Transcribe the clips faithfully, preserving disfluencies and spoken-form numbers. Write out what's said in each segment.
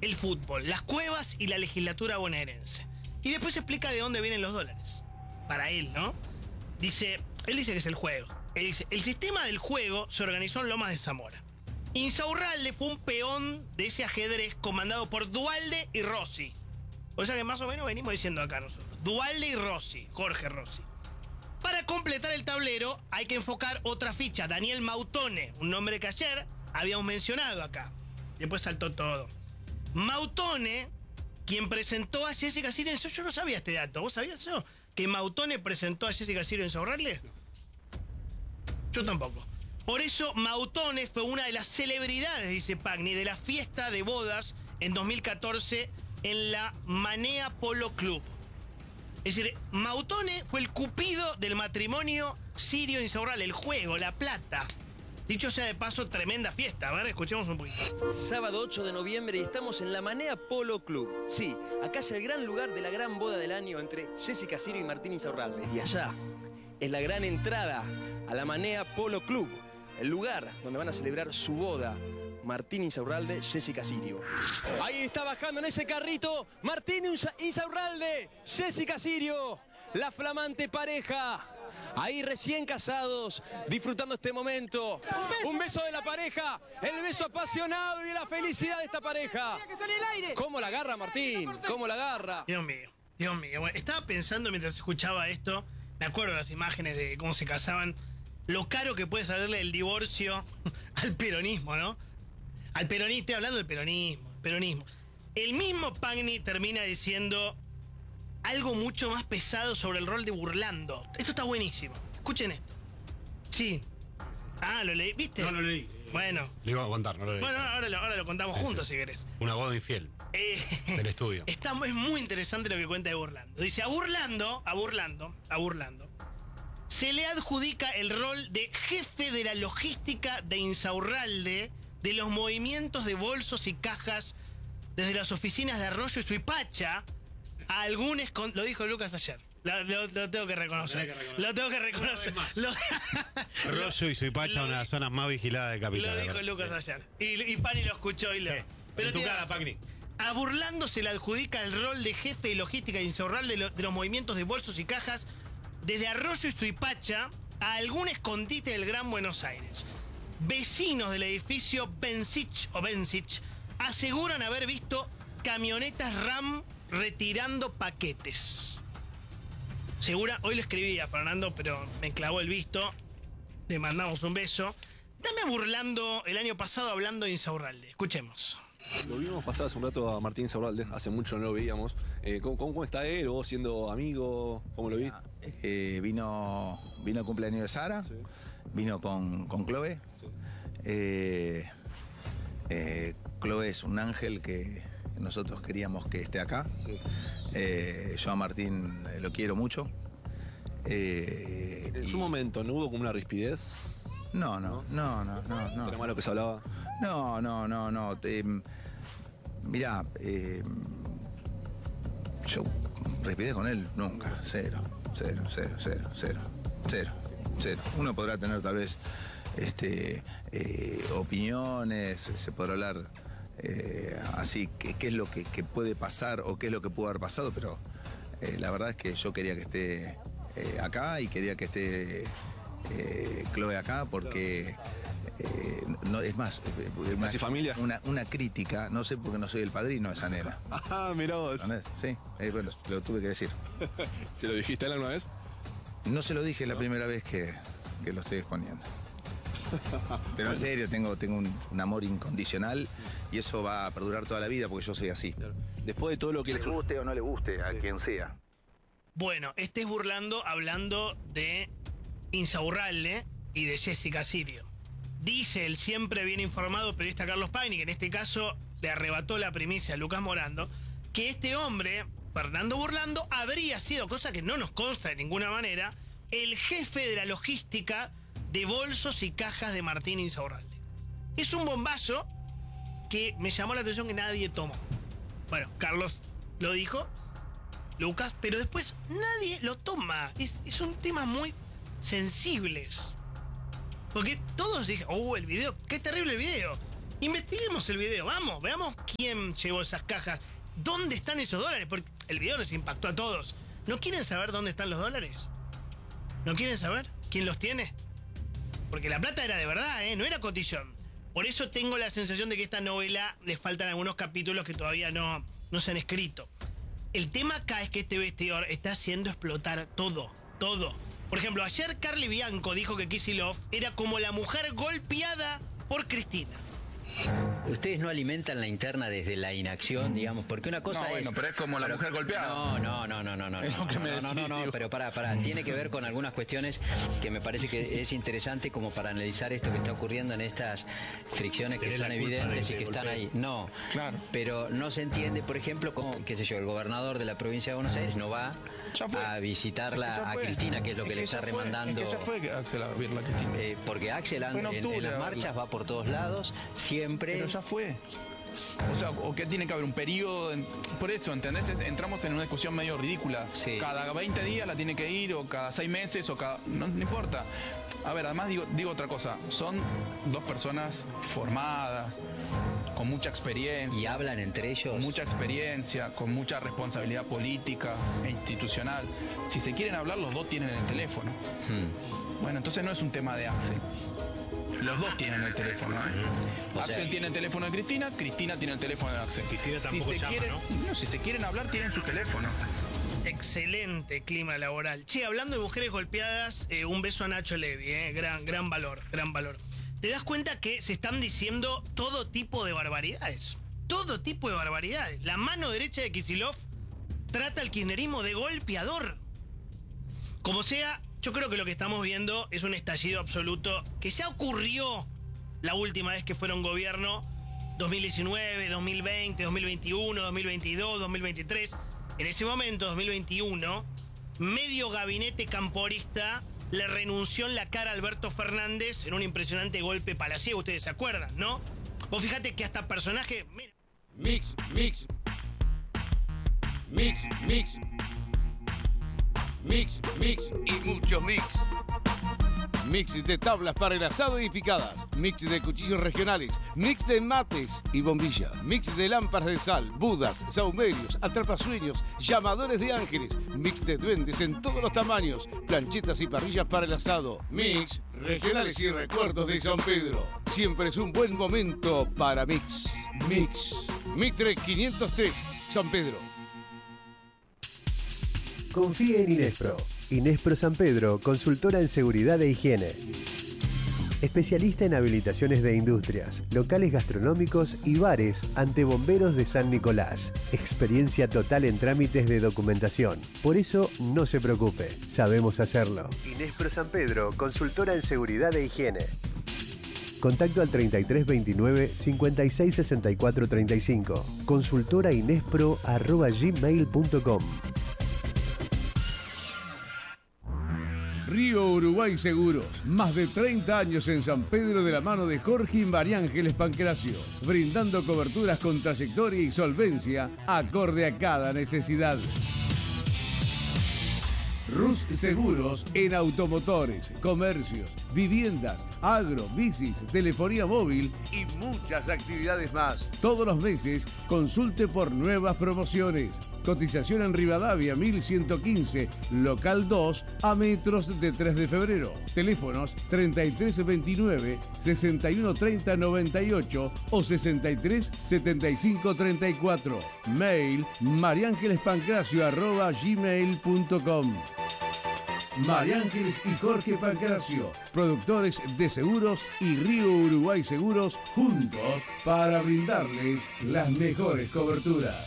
el fútbol, las cuevas y la legislatura bonaerense. Y después explica de dónde vienen los dólares. Para él, ¿no? Dice, él dice que es el juego. Él dice, el sistema del juego se organizó en Lomas de Zamora. Insaurralde fue un peón de ese ajedrez comandado por Duhalde y Rossi. O sea que más o menos venimos diciendo acá nosotros. Duhalde y Rossi, Jorge Rossi. Para completar el tablero hay que enfocar otra ficha, Daniel Mautone, un nombre que ayer habíamos mencionado acá. Después saltó todo. Mautone, quien presentó a Jessica Sirio en... Yo no sabía este dato, ¿vos sabías eso? ¿Que Mautone presentó a Jessica Sirio en Insaurralde? No. Yo tampoco. Por eso Mautone fue una de las celebridades, dice Pagni, de la fiesta de bodas en dos mil catorce en la Manea Polo Club. Es decir, Mautone fue el cupido del matrimonio Sirio-Insaurralde, el juego, la plata. Dicho sea de paso, tremenda fiesta. A ver, escuchemos un poquito. Sábado ocho de noviembre y estamos en la Manea Polo Club. Sí, acá es el gran lugar de la gran boda del año entre Jessica Sirio y Martín Insaurralde. Y allá es la gran entrada a la Manea Polo Club, el lugar donde van a celebrar su boda Martín Insaurralde, Jessica Sirio. Ahí está bajando en ese carrito Martín Insaurralde, Jessica Sirio, la flamante pareja. Ahí recién casados, disfrutando este momento. Un beso de la pareja, el beso apasionado y de la felicidad de esta pareja. ¿Cómo la agarra, Martín? ¿Cómo la agarra? Dios mío, Dios mío. Bueno, estaba pensando mientras escuchaba esto, me acuerdo de las imágenes de cómo se casaban, lo caro que puede salirle el divorcio al peronismo, ¿no? Al peronismo, estoy hablando del peronismo, peronismo. El mismo Pagni termina diciendo algo mucho más pesado sobre el rol de Burlando. Esto está buenísimo. Escuchen esto. Sí. Ah, ¿lo leí? ¿Viste? No lo leí. Bueno. Le iba a contar, no lo leí. Bueno, ahora lo, ahora lo contamos juntos, si querés. Una boda infiel. Eh, del estudio. Está, es muy interesante lo que cuenta de Burlando. Dice, a Burlando, a Burlando, a Burlando, se le adjudica el rol de jefe de la logística de Insaurralde, de los movimientos de bolsos y cajas desde las oficinas de Arroyo y Suipacha a algunos... Con, lo dijo Lucas ayer. Lo, lo, lo tengo que reconocer. Que reconocer. Lo tengo que reconocer. Lo, Arroyo y Suipacha, una de las zonas más vigiladas de Capital. Lo dijo Lucas ayer. Y, y Pani lo escuchó y lo... Sí. Pero en tu cara, Pagni. A Burlando se le adjudica el rol de jefe de logística de Insaurralde de, lo, de los movimientos de bolsos y cajas desde Arroyo y Suipacha a algún escondite del Gran Buenos Aires. Vecinos del edificio Bensich o Bensich aseguran haber visto camionetas RAM retirando paquetes. Segura, hoy lo escribí a Fernando, pero me clavó el visto. Le mandamos un beso. Dame a Burlando el año pasado hablando de Insaurralde. Escuchemos. Lo vimos pasar hace un rato a Martín Insaurralde, hace mucho no lo veíamos. Eh, ¿cómo, ¿Cómo está él? ¿Vos siendo amigo? ¿Cómo lo vi? Eh, vino, vino el cumpleaños de Sara, sí. Vino con, con Chloe. Sí. Eh, eh, Chloe es un ángel que nosotros queríamos que esté acá. Sí. Eh, yo a Martín lo quiero mucho. Eh, en y... su momento, ¿no hubo como una rispidez? No, no, no, no, no, no. ¿Era malo que se hablaba? No, no, no, no. Eh, mirá, eh, yo rispidez con él nunca. Cero, cero, cero, cero, cero, cero, cero. Uno podrá tener tal vez este, eh, opiniones, se podrá hablar eh, así, qué es lo que, que puede pasar o qué es lo que pudo haber pasado, pero eh, la verdad es que yo quería que esté eh, acá y quería que esté eh, Chloe acá porque... Eh, no, es más, una, familia? Una, una crítica, no sé por qué no soy el padrino de esa nena. Ah, mirá vos. Sí, eh, bueno, lo tuve que decir. ¿Se lo dijiste él alguna vez? No se lo dije la primera vez que, que lo estoy exponiendo. Pero en serio, tengo, tengo un, un amor incondicional y eso va a perdurar toda la vida porque yo soy así. Claro. Después de todo lo que le guste o no le guste a sí. Quien sea. Bueno, este es Burlando hablando de Insaurralde y de Jessica Sirio. Dice el siempre bien informado periodista Carlos Pagni, que en este caso le arrebató la primicia a Lucas Morando, que este hombre, Fernando Burlando, habría sido, cosa que no nos consta de ninguna manera, el jefe de la logística de bolsos y cajas de Martín Insaurralde. Es un bombazo que me llamó la atención que nadie tomó. Bueno, Carlos lo dijo, Lucas, pero después nadie lo toma. Es, es un tema muy sensibles. Porque todos dijeron, oh, el video, qué terrible el video. investiguemos el video, vamos, veamos quién llevó esas cajas, dónde están esos dólares, porque el video les impactó a todos. ¿No quieren saber dónde están los dólares? ¿No quieren saber quién los tiene? Porque la plata era de verdad, ¿eh? No era cotillón. Por eso tengo la sensación de que esta novela les faltan algunos capítulos que todavía no, no se han escrito. El tema acá es que este vestidor está haciendo explotar todo, todo. Por ejemplo, ayer Carly Bianco dijo que Kicillof era como la mujer golpeada por Cristina. Ustedes no alimentan la interna desde la inacción, digamos, porque una cosa no, es... bueno, pero es como la pero, mujer golpeada. No, no, no, no, no, no. Es lo que me no, no, decís, no, no, digo. pero pará, pará. Tiene que ver con algunas cuestiones que me parece que es interesante como para analizar esto que está ocurriendo en estas fricciones que Tenés son la culpa evidentes de y que que están golpee. ahí. No, Claro. pero no se entiende, por ejemplo, con, qué sé yo, el gobernador de la provincia de Buenos Aires no va Ya fue. a visitarla Es que ya a fue. Cristina, que es lo Es que le que está ya fue. remandando. Es que ya fue que Axel a verla, Cristina. Eh, porque Axel Fue en en, en octubre las a marchas verla. va por todos lados, siempre. Pero ya fue. O sea, o que tiene que haber un periodo. en- por eso, ¿entendés? Entramos en una discusión medio ridícula. Sí. Cada veinte días la tiene que ir, o cada seis meses, o cada. No, no importa. A ver, además digo, digo otra cosa. Son dos personas formadas, con mucha experiencia. Y hablan entre ellos. Con mucha experiencia, con mucha responsabilidad política e institucional. Si se quieren hablar, los dos tienen el teléfono. Hmm. Bueno, entonces no es un tema de Axel. Los dos tienen el teléfono. ¿eh? O Axel sea- tiene el teléfono de Cristina, Cristina tiene el teléfono de Axel. Cristina tampoco si se llama, quieren, ¿no? Si se quieren hablar, tienen su teléfono. Excelente clima laboral. Che, hablando de mujeres golpeadas, eh, un beso a Nacho Levi, eh, gran, gran valor, gran valor. ¿Te das cuenta que se están diciendo todo tipo de barbaridades? Todo tipo de barbaridades. La mano derecha de Kicillof trata al kirchnerismo de golpeador. Como sea, yo creo que lo que estamos viendo es un estallido absoluto que ya ocurrió la última vez que fueron gobierno, dos mil diecinueve, dos mil veinte, dos mil veintiuno, dos mil veintidós, dos mil veintitrés. En ese momento, dos mil veintiuno, medio gabinete camporista le renunció en la cara a Alberto Fernández en un impresionante golpe palaciego. Ustedes se acuerdan, ¿no? Vos fíjate que hasta personaje... Mira, Mix, mix. Mix, mix. Mix, mix y mucho mix. Mix de tablas para el asado y picadas. Mix de cuchillos regionales. Mix de mates y bombillas. Mix de lámparas de sal, budas, saumerios, atrapasueños, llamadores de ángeles. Mix de duendes en todos los tamaños. Planchetas y parrillas para el asado. Mix, regionales y recuerdos de San Pedro. Siempre es un buen momento para Mix. Mix. Mitre quinientos tres, San Pedro. Confíe en Inespro. Inespro San Pedro, consultora en seguridad e higiene. Especialista en habilitaciones de industrias, locales gastronómicos y bares ante bomberos de San Nicolás. Experiencia total en trámites de documentación. Por eso, no se preocupe, sabemos hacerlo. Inespro San Pedro, consultora en seguridad e higiene. Contacto al treinta y tres veintinueve, cincuenta y seis sesenta y cuatro treinta y cinco. Consultora inespro arroba gmail punto com. Río Uruguay Seguros, más de treinta años en San Pedro de la mano de Jorge y María Ángeles Pancracio, brindando coberturas con trayectoria y solvencia acorde a cada necesidad. Rus Seguros en automotores, comercios, viviendas, agro, bicis, telefonía móvil y muchas actividades más. Todos los meses consulte por nuevas promociones. Cotización en Rivadavia mil ciento quince, local dos, a metros de tres de febrero. Teléfonos treinta y tres veintinueve, sesenta y uno treinta noventa y ocho o sesenta y tres setenta y cinco treinta y cuatro. Mail mariangelespancracio arroba gmail punto com. María Ángeles y Jorge Pancracio, productores de seguros y Río Uruguay Seguros, juntos para brindarles las mejores coberturas.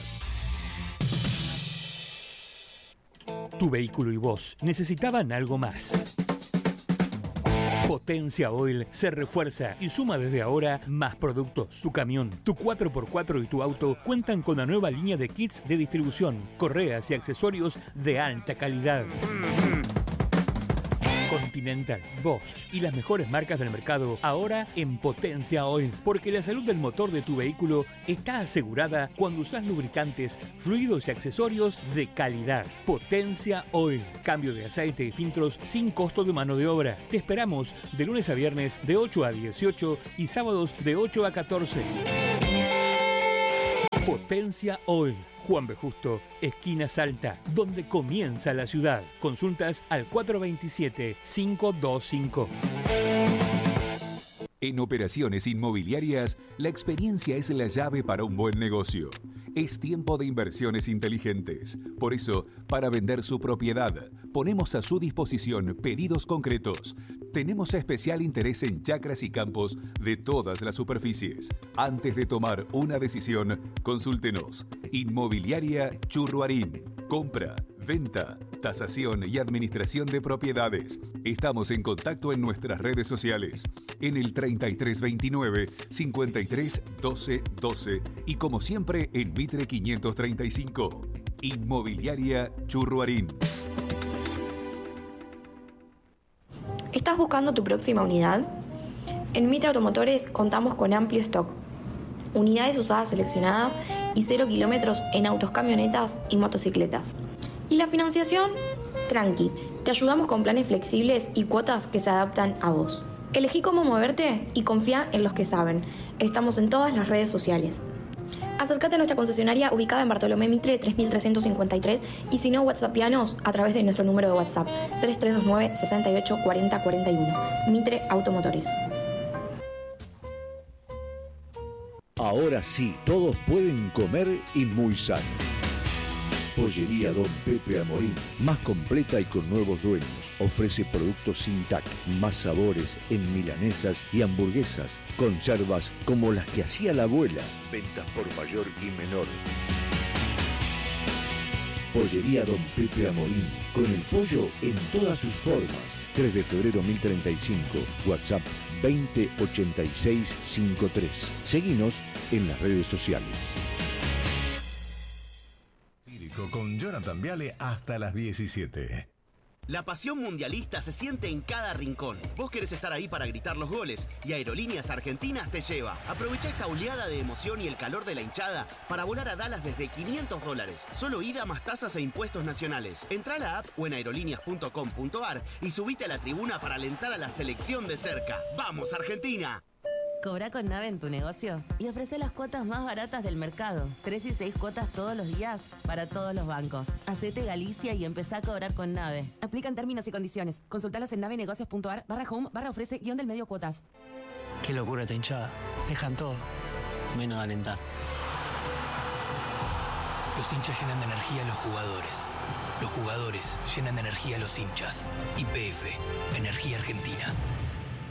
Tu vehículo y vos necesitaban algo más. Potencia Oil se refuerza y suma desde ahora más productos. Tu camión, tu cuatro por cuatro y tu auto cuentan con la nueva línea de kits de distribución, correas y accesorios de alta calidad. Continental, Bosch y las mejores marcas del mercado ahora en Potencia Oil. Porque la salud del motor de tu vehículo está asegurada cuando usas lubricantes, fluidos y accesorios de calidad. Potencia Oil. Cambio de aceite y filtros sin costo de mano de obra. Te esperamos de lunes a viernes de ocho a dieciocho y sábados de ocho a catorce. Potencia Oil. Juan B. Justo, esquina Salta, donde comienza la ciudad. Consultas al cuatro dos siete, cinco dos cinco. En operaciones inmobiliarias, la experiencia es la llave para un buen negocio. Es tiempo de inversiones inteligentes. Por eso, para vender su propiedad, ponemos a su disposición pedidos concretos. Tenemos especial interés en chacras y campos de todas las superficies. Antes de tomar una decisión, consúltenos. Inmobiliaria Churruarín. Compra, venta, tasación y administración de propiedades. Estamos en contacto en nuestras redes sociales. En el treinta y tres veintinueve, cincuenta y tres doce doce y como siempre en Mitre quinientos treinta y cinco. Inmobiliaria Churruarín. ¿Estás buscando tu próxima unidad? En Mitre Automotores contamos con amplio stock. Unidades usadas seleccionadas y cero kilómetros en autos, camionetas y motocicletas. ¿Y la financiación? Tranqui, te ayudamos con planes flexibles y cuotas que se adaptan a vos. Elegí cómo moverte y confía en los que saben. Estamos en todas las redes sociales. Acércate a nuestra concesionaria ubicada en Bartolomé Mitre tres mil trescientos cincuenta y tres y si no, whatsappianos a través de nuestro número de WhatsApp tres tres dos nueve, seis ocho, cuatro cero cuatro uno. Mitre Automotores. Ahora sí, todos pueden comer y muy sano. Pollería Don Pepe Amorín, más completa y con nuevos dueños. Ofrece productos sin T A C, más sabores en milanesas y hamburguesas. Conservas como las que hacía la abuela. Ventas por mayor y menor. Pollería Don Pepe Amorín, con el pollo en todas sus formas. tres de febrero mil treinta y cinco, WhatsApp veinte ochenta y seis cincuenta y tres. Seguinos en las redes sociales. Con Jonathan Viale hasta las diecisiete. La pasión mundialista se siente en cada rincón. Vos querés estar ahí para gritar los goles y Aerolíneas Argentinas te lleva. Aprovecha esta oleada de emoción y el calor de la hinchada para volar a Dallas desde quinientos dólares. Solo ida más tasas e impuestos nacionales. Entrá a la app o en aerolíneas punto com punto ar y subite a la tribuna para alentar a la selección de cerca. ¡Vamos, Argentina! Cobra con Nave en tu negocio y ofrece las cuotas más baratas del mercado. Tres y seis cuotas todos los días para todos los bancos. Hacete Galicia y empezá a cobrar con Nave. Aplican términos y condiciones. Consultalos en navenegocios punto ar barra home barra ofrece guión del medio cuotas. Qué locura esta hinchada. Dejan todo, menos alentar. Los hinchas llenan de energía a los jugadores. Los jugadores llenan de energía a los hinchas. Y P F, Energía Argentina.